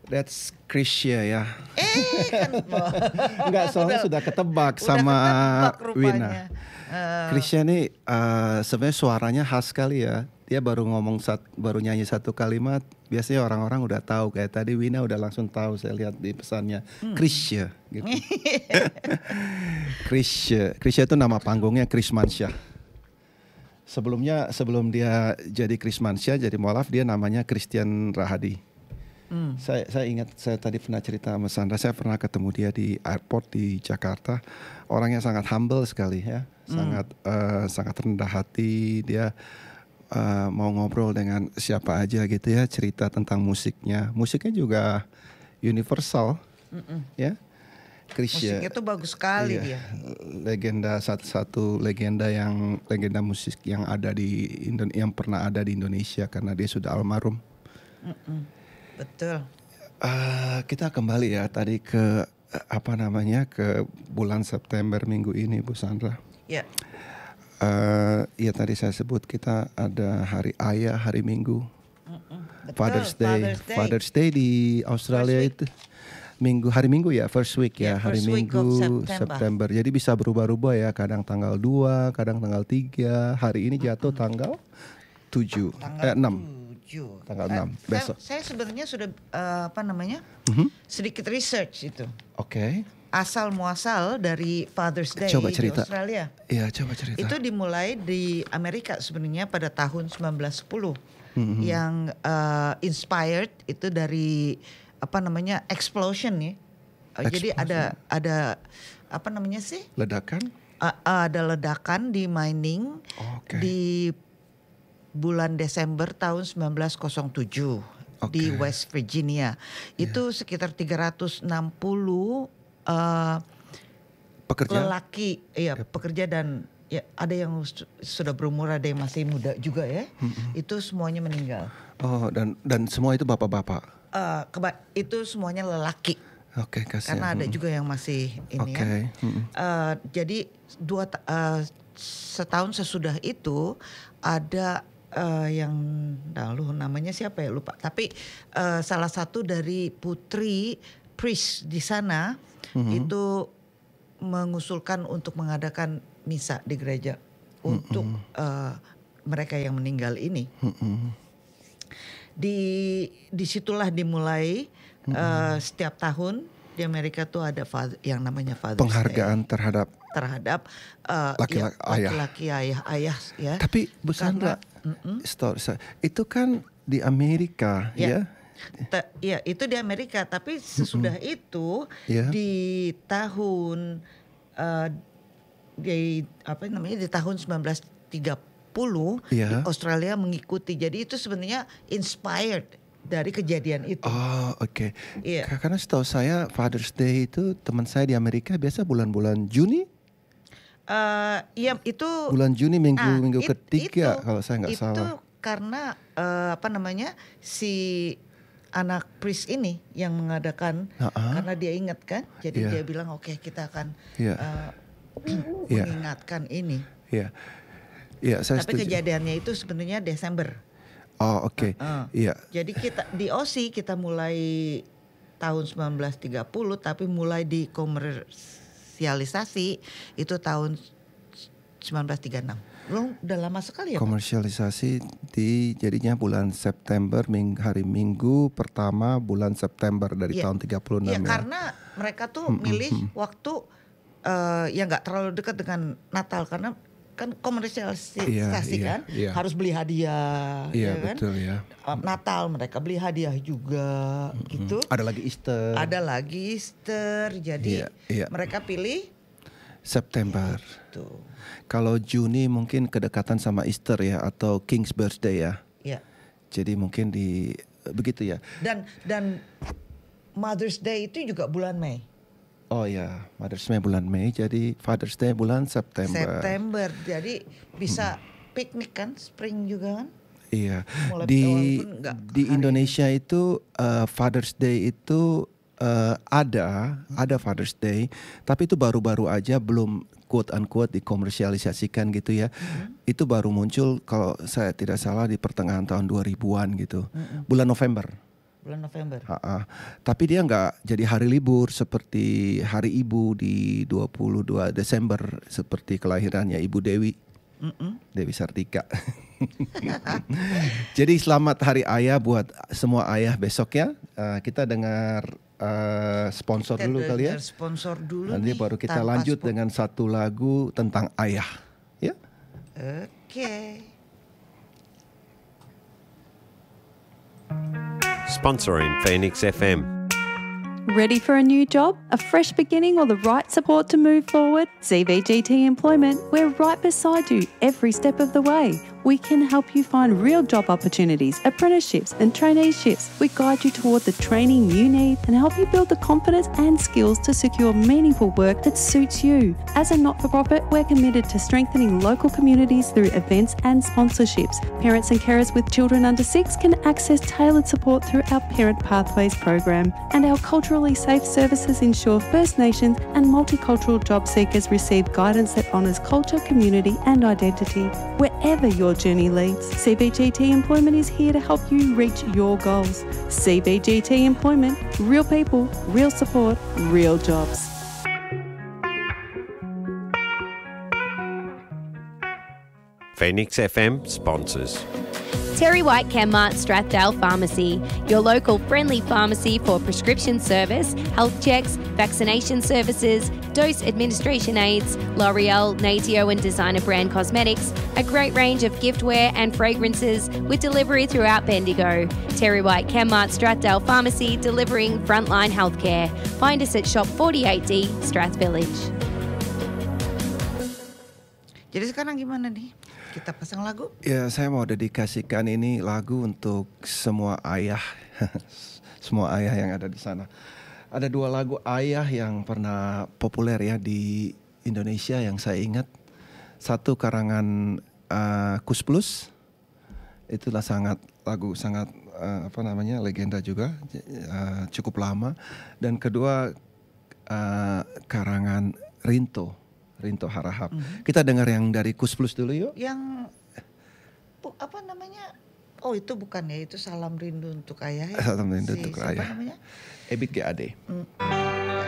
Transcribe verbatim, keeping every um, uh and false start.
That's Krisya ya. Eh kan Enggak, soalnya sudah ketebak udah sama ketebak rupanya. Wina. Eh, Krisya nih eh, sebenarnya suaranya khas sekali ya. Dia baru ngomong sat, baru nyanyi satu kalimat, biasanya orang-orang udah tahu. Kayak tadi Wina udah langsung tahu, saya lihat di pesannya. Krisya gitu. Krisya. Krisya itu nama panggungnya Kris Mansyah. Sebelumnya sebelum dia jadi Kris Mansyah, jadi mualaf, dia namanya Christian Rahadi. Hmm. Saya saya ingat, saya tadi pernah cerita sama Sandra, saya pernah ketemu dia di airport di Jakarta. Orangnya sangat humble sekali ya, sangat eh, sangat rendah hati. Dia eh, mau ngobrol dengan siapa aja gitu ya, cerita tentang musiknya. Musiknya juga universal, ya. Krisya. Musiknya tuh bagus sekali Iya, dia. legenda, satu-satu legenda yang legenda musik yang ada di Indo- yang pernah ada di Indonesia karena dia sudah almarhum. Mm-mm. Betul. Eh, kita kembali ya tadi ke eh, apa namanya ke bulan September minggu ini, Bu Sandra. Ya. Eh, ya tadi saya sebut kita ada hari ayah, hari Minggu, Mm-mm. Betul, Father's Day. Father's Day. Father's Day di Australia First itu minggu, hari Minggu ya, first week ya, Yeah, hari first week of Minggu September. September. Jadi bisa berubah-ubah ya, kadang tanggal dua, kadang tanggal tiga. Hari ini jatuh tanggal tujuh, Tanggal eh enam. tujuh. Tanggal Eh, enam, saya- besok. Saya, sebenarnya sudah eh, apa namanya? Mhm. Sedikit research itu. Oke. Asal muasal dari Father's Day Coba di cerita. Australia. Iya, coba cerita. Itu dimulai di Amerika sebenarnya pada tahun sembilan belas sepuluh. Mhm. Yang eh, inspired itu dari apa namanya? Explosion ya. Eh, Jadi Explosion. ada ada apa namanya sih? Ledakan? Uh, uh, ada ledakan di mining Oke. di bulan Desember tahun sembilan belas nol tujuh di Oke. West Virginia. Itu sekitar tiga ratus enam puluh uh, Pekerja? lelaki, ya pekerja dan ya ada yang su- sudah berumur, ada yang masih muda juga ya. Itu semuanya meninggal. Oh, dan dan semua itu bapak-bapak. Uh, keba- itu semuanya lelaki. Oke, kasihan. Karena ada Mm. juga yang masih ini Oke. ya. Mm-mm. Eh, jadi dua ta- eh, setahun sesudah itu ada eh, yang lalu namanya siapa ya lupa. Tapi eh, salah satu dari putri priest di sana itu mengusulkan untuk mengadakan misa di gereja untuk eh, mereka yang meninggal ini. Mm-mm. Di disitulah dimulai eh, setiap tahun di Amerika tuh ada fa- yang namanya Father's Day. Penghargaan terhadap. Terhadap eh, Laki-laki- ya, ayah. laki-laki ayah ayah ya. Tapi Bu Sandra, story saya, itu kan di Amerika Ya. ya. Ta- ya itu di Amerika, tapi sesudah itu Ya. di tahun eh, di apa namanya di tahun sembilan belas tiga puluh Ya. Australia mengikuti. Jadi itu sebenarnya inspired dari kejadian itu. Oh, oke. Iya. Ka- Karena setahu saya Father's Day itu teman saya di Amerika biasa bulan-bulan Juni, Eh, iya itu bulan Juni minggu ah, minggu it- ketiga itu- kalau saya nggak itu salah. karena eh, apa namanya si anak priest ini yang mengadakan Ha-ha. karena dia ingat kan, jadi Iya. dia bilang oke kita akan Iya. eh, Iya. mengingatkan ini. Iya. Iya, saya Tapi setuju. kejadiannya itu sebenarnya Desember. Oh, oke. Heeh. Iya. Jadi kita di O S I kita mulai tahun sembilan belas tiga puluh, tapi mulai dikomersialisasi itu tahun sembilan belas tiga puluh enam. Belum udah lama sekali ya, Pak? Komersialisasi di jadinya bulan September, ming, hari Minggu pertama bulan September dari Iya. tahun tiga puluh enam Iya, ya. karena mereka tuh milih waktu eh, yang nggak terlalu dekat dengan Natal karena kan komersialisasi Iya, iya, kan iya. harus beli hadiah, Iya, ya kan? betul ya. Eh, Natal mereka beli hadiah juga gitu. Ada lagi Easter. Ada lagi Easter, jadi Iya, iya. mereka pilih September. tuh, Kalau Juni mungkin kedekatan sama Easter ya atau King's Birthday ya. ya. Jadi mungkin di begitu ya. Dan dan Mother's Day itu juga bulan Mei. Oh ya, Mother's Day bulan Mei, jadi Father's Day bulan September. September, jadi bisa piknik kan, spring juga kan? Iya. Mulai Di walaupun nggak di hari Indonesia itu uh, Father's Day itu uh, ada, ada Father's Day, tapi itu baru-baru aja, belum quote unquote dikomersialisasikan gitu ya. Itu baru muncul kalau saya tidak salah di pertengahan tahun dua ribuan gitu. Bulan November. bulan November. Ha-ha. Tapi dia nggak jadi hari libur seperti Hari Ibu di dua puluh dua Desember seperti kelahirannya Ibu Dewi. Mm-mm. Dewi Sartika. Jadi selamat Hari Ayah buat semua ayah besok ya. Uh, kita dengar uh, sponsor kita dulu kali ya. Sponsor dulu Nanti nih, baru kita lanjut dengan satu lagu tentang ayah. Ya. Oke. Okay. Sponsoring Phoenix F M. Ready for a new job, a fresh beginning, or the right support to move forward? C V G T Employment, we're right beside you every step of the way. We can help you find real job opportunities, apprenticeships and traineeships. We guide you toward the training you need and help you build the confidence and skills to secure meaningful work that suits you. As a not-for-profit, we're committed to strengthening local communities through events and sponsorships. Parents and carers with children under six can access tailored support through our Parent Pathways program. And our culturally safe services ensure First Nations and multicultural job seekers receive guidance that honours culture, community and identity. Wherever your journey leads, C B G T Employment is here to help you reach your goals. C B G T Employment, real people, real support, real jobs. Phoenix F M sponsors. Terry White Chemmart Strathdale Pharmacy, your local friendly pharmacy for prescription service, health checks, vaccination services, dose administration aids, L'Oreal, Natio and designer brand cosmetics, a great range of giftware and fragrances with delivery throughout Bendigo. Terry White Chemmart Strathdale Pharmacy, delivering frontline healthcare. Find us at Shop forty-eight D, Strath Village. Jadi sekarang gimana nih? Kita pasang lagu? Ya, saya mau dedikasikan ini lagu untuk semua ayah, semua ayah yang ada di sana. Ada dua lagu ayah yang pernah populer ya di Indonesia yang saya ingat. Satu karangan uh, Kus Plus, itulah sangat lagu sangat uh, apa namanya legenda juga, uh, cukup lama. Dan kedua uh, karangan Rinto. Rinto Harahap. Mm-hmm. Kita dengar yang dari Kus Plus dulu yuk. Yang bu, apa namanya? Oh itu bukan ya, itu Salam Rindu untuk Ayah ya. Salam Rindu si, untuk Ayah. Siapa namanya? Ebit G A D. Mm.